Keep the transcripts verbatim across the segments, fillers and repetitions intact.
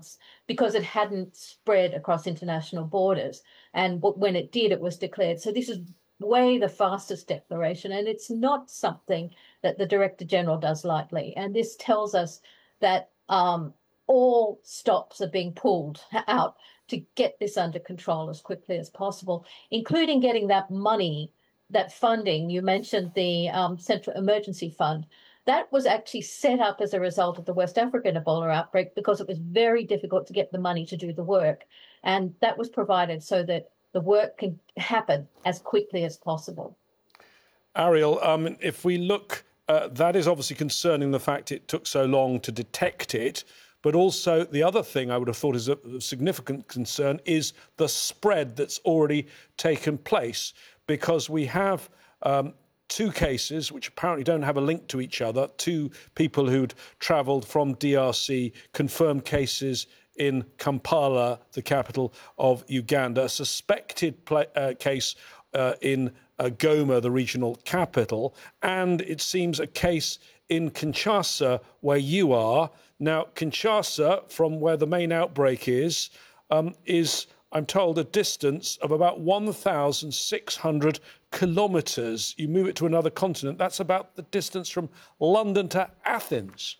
months because it hadn't spread across international borders. And when it did, it was declared. So this is way the fastest declaration, and it's not something that the Director General does lightly. And this tells us that um, all stops are being pulled out to get this under control as quickly as possible, including getting that money, that funding. You mentioned the um, Central Emergency Fund. That was actually set up as a result of the West African Ebola outbreak because it was very difficult to get the money to do the work. And that was provided so that the work can happen as quickly as possible. Ariel, um, if we look, uh, that is obviously concerning, the fact it took so long to detect it. But also the other thing I would have thought is a significant concern is the spread that's already taken place, because we have um, two cases which apparently don't have a link to each other, two people who'd travelled from D R C, confirmed cases in Kampala, the capital of Uganda, a suspected play, uh, case uh, in uh, Goma, the regional capital, and it seems a case in Kinshasa, where you are. Now, Kinshasa, from where the main outbreak is, um, is, I'm told, a distance of about one thousand six hundred kilometres. You move it to another continent, that's about the distance from London to Athens.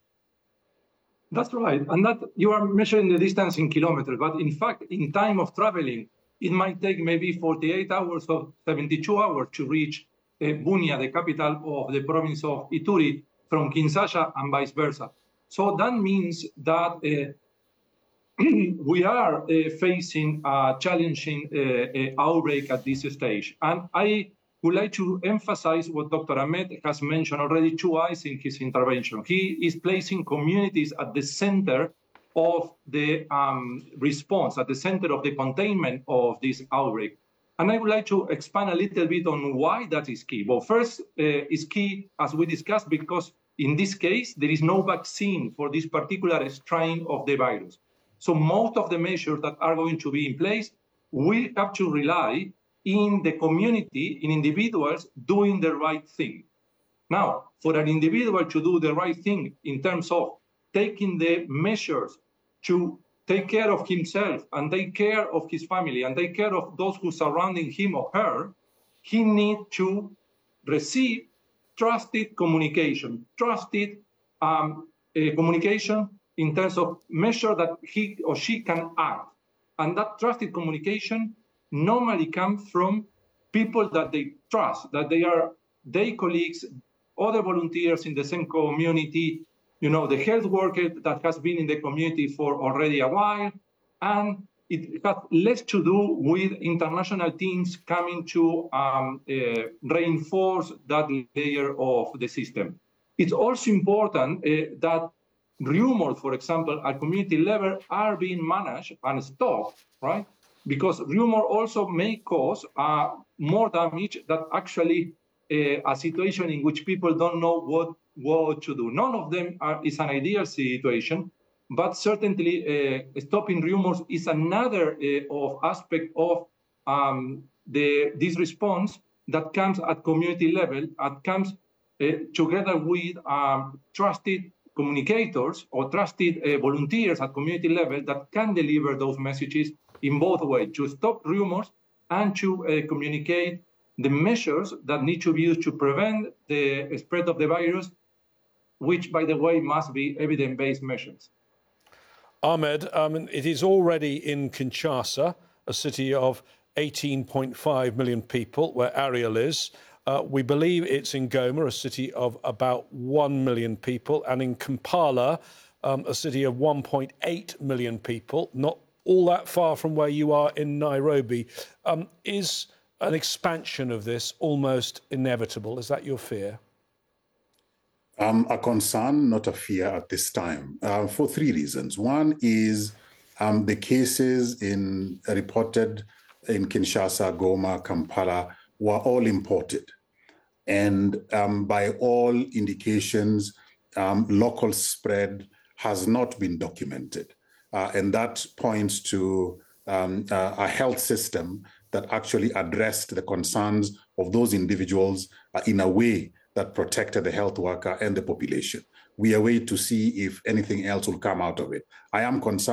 That's right. And that you are measuring the distance in kilometers. But in fact, in time of traveling, it might take maybe forty-eight hours or seventy-two hours to reach uh, Bunia, the capital of the province of Ituri, from Kinshasa and vice versa. So that means that uh, we are uh, facing a challenging uh, uh, outbreak at this stage. And I would like to emphasize what Doctor Ahmed has mentioned already twice in his intervention. He is placing communities at the center of the um, response, at the center of the containment of this outbreak. And I would like to expand a little bit on why that is key. Well, first, uh, it's key, as we discussed, because in this case, there is no vaccine for this particular strain of the virus. So most of the measures that are going to be in place will have to rely in the community, in individuals doing the right thing. Now, for an individual to do the right thing in terms of taking the measures to take care of himself and take care of his family and take care of those who surrounding him or her, he needs to receive trusted communication, trusted um, uh, communication in terms of measure that he or she can act. And that trusted communication normally comes from people that they trust, that they are their colleagues, other volunteers in the same community, you know, the health worker that has been in the community for already a while. And it has less to do with international teams coming to um, uh, reinforce that layer of the system. It's also important uh, that rumors, for example, at community level are being managed and stopped, right? Because rumor also may cause uh, more damage than actually uh, a situation in which people don't know what, what to do. None of them are, is an ideal situation, but certainly uh, stopping rumors is another uh, of aspect of um, the, this response that comes at community level, that comes uh, together with um, trusted communicators or trusted uh, volunteers at community level that can deliver those messages in both ways, to stop rumors and to uh, communicate the measures that need to be used to prevent the spread of the virus, which, by the way, must be evidence-based measures. Ahmed, um, it is already in Kinshasa, a city of eighteen point five million people, where Ariel is. Uh, we believe it's in Goma, a city of about one million people, and in Kampala, um, a city of one point eight million people, not all that far from where you are in Nairobi. Um, is an expansion of this almost inevitable? Is that your fear? Um, a concern, not a fear at this time, uh, for three reasons. One is um, the cases in reported in Kinshasa, Goma, Kampala were all imported. And um, by all indications, um, local spread has not been documented. Uh, and that points to um, uh, a health system that actually addressed the concerns of those individuals uh, in a way that protected the health worker and the population. We are waiting to see if anything else will come out of it. I am concerned